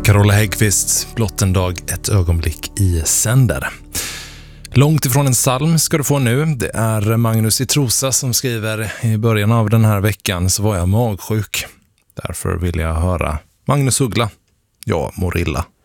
Carola Häggkvist, blott en dag, ett ögonblick i sänder. Långt ifrån en psalm ska du få nu. Det är Magnus i Trosa som skriver: i början av den här veckan så var jag magsjuk. Därför vill jag höra Magnus Uggla. Jag mår illa.